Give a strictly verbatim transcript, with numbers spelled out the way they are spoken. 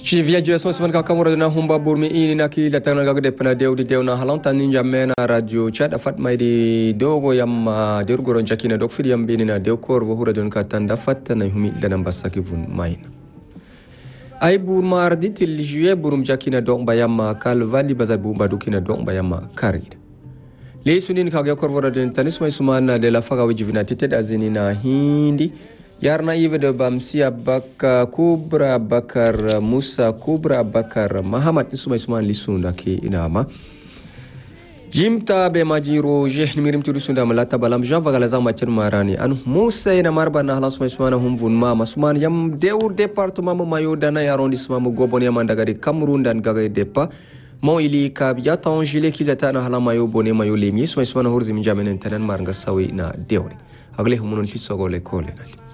Ci viaggio sono seman ka kamura na humba burmi ini na ki la tanga ga de pana dewdi dewna halanta ninja mena radio chat afat maydi dogo yamma der goron jakina dok fidi yam binina dew kor wo hura don ka tanda fatta na humi dana basaki vun mayna ay bur mardi til juillet burum jakina dok bayamma kal vali bazabu badukina dok bayamma karida le sunin ka ga kor wora den tanis may sumana de la faga wajibina tited azinina hindi yarna ive de bamsia baka kubra bakar musa kubra bakar mahamad isuma isuma lisunda ke inama jimta be majiro jeh mirim tu sunda malata balam jan vagala zama chen marani an musa ina marba na halas isuma hum vun ma masuman yam deu departement mo mayo dana arrondissement mo gobon yam daga de cameroun dan gaga depa mo ili ka ya tangile ki zata na hala mayo bone mayo lemi isuma isuma horzi min jamen tanan maranga sawi na deuri agle humunun tisogole kole